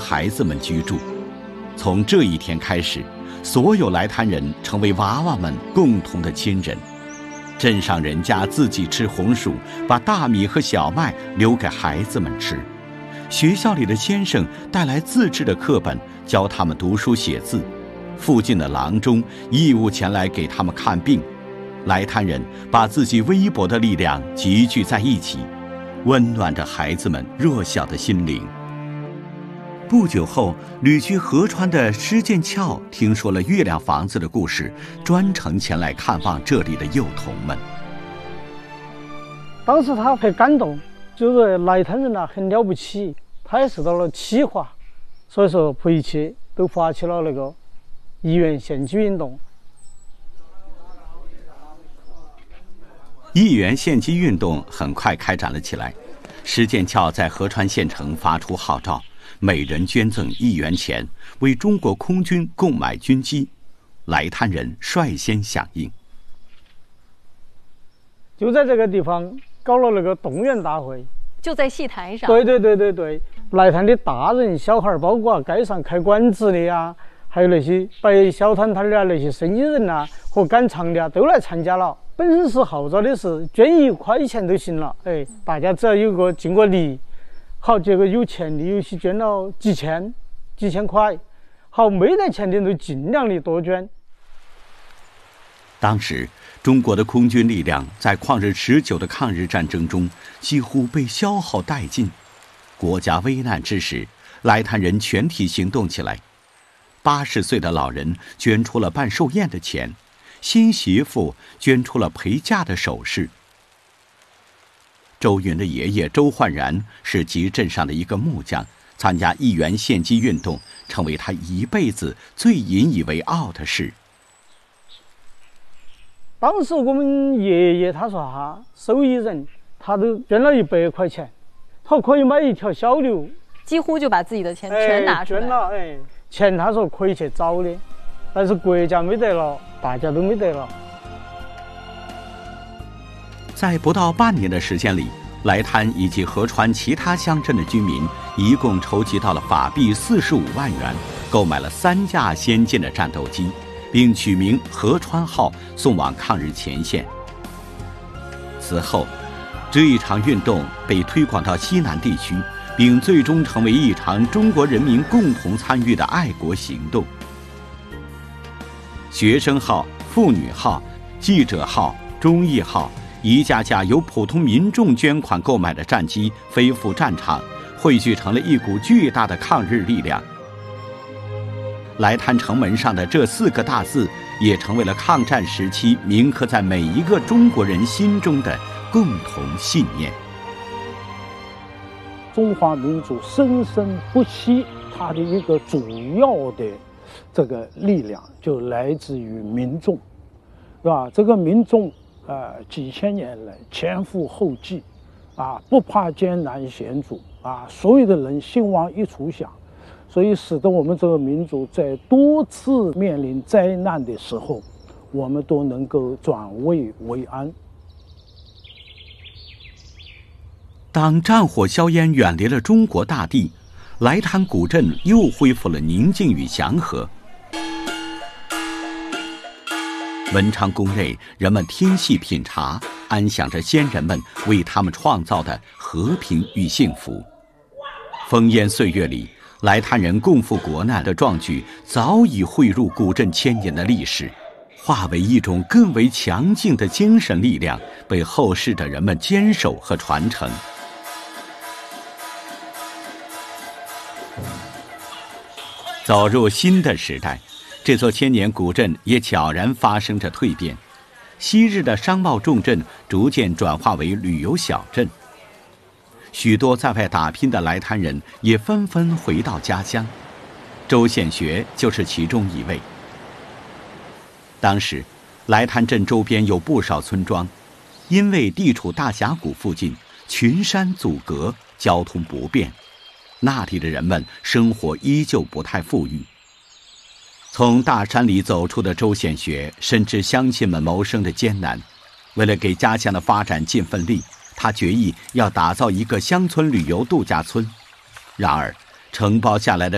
孩子们居住。从这一天开始，所有来滩人成为娃娃们共同的亲人。镇上人家自己吃红薯，把大米和小麦留给孩子们吃。学校里的先生带来自制的课本，教他们读书写字。附近的郎中义务前来给他们看病。来滩人把自己微薄的力量集聚在一起，温暖着孩子们弱小的心灵。不久后，旅居合川的施剑翘听说了月亮房子的故事，专程前来看望这里的幼童们。 当时他很感动，就是来滩人很了不起，他也受到了启发，所以说回去都发起了那个一元献祭运动。 一元献祭运动很快开展了起来，施剑翘在合川县城发出号召，每人捐赠1元钱，为中国空军购买军机。来滩人率先响应， 就在这个地方搞了那个动员大会， 就在戏台上。 对，来滩的大人小孩，包括街上开馆子的呀，还有那些摆小摊摊的那些生意人和赶场的都来参加了。本身是号召的是捐1块钱都行了，大家只要有个尽个力。好，结果有钱的有些捐了几千块，好，没得钱的都尽量的多捐。 当时中国的空军力量在旷日持久的抗日战争中几乎被消耗殆尽，国家危难之时，来滩人全体行动起来。80岁的老人捐出了办寿宴的钱，新媳妇捐出了陪嫁的首饰。周云的爷爷周焕然是集镇上的一个木匠，参加1元献祭运动成为他一辈子最引以为傲的事。 当时我们爷爷他说受益人他都捐了100块钱，他可以买一条小牛， 几乎就把自己的钱全拿出来。 捐了，钱他说可以去找的，但是国家没得了，大家都没得了。 在不到半年的时间里，来滩以及合川其他乡镇的居民一共筹集到了法币45万元，购买了3架先进的战斗机，并取名合川号送往抗日前线。此后，这一场运动被推广到西南地区，并最终成为一场中国人民共同参与的爱国行动。学生号、妇女号、记者号、忠义号一架架由普通民众捐款购买的战机飞赴战场，汇聚成了一股巨大的抗日力量。来滩城门上的这4个大字也成为了抗战时期铭刻在每一个中国人心中的共同信念。 中华民族生生不息，它的一个主要的这个力量就来自于民众，是吧？这个民众几千年来前赴后继，不怕艰难险阻，所有的人心往一处想，所以使得我们这个民族在多次面临灾难的时候，我们都能够转危为安。 当战火硝烟远离了中国大地，来滩古镇又恢复了宁静与祥和。文昌宫内，人们听戏品茶，安享着先人们为他们创造的和平与幸福。烽烟岁月里，来滩人共赴国难的壮举早已汇入古镇千年的历史，化为一种更为强劲的精神力量，被后世的人们坚守和传承。走入新的时代，这座千年古镇也悄然发生着蜕变，昔日的商贸重镇逐渐转化为旅游小镇。许多在外打拼的来滩人也纷纷回到家乡，周显学就是其中一位。当时，来滩镇周边有不少村庄，因为地处大峡谷附近，群山阻隔，交通不便，那里的人们生活依旧不太富裕。从大山里走出的周显学深知乡亲们谋生的艰难，为了给家乡的发展尽份力，他决意要打造一个乡村旅游度假村。然而，承包下来的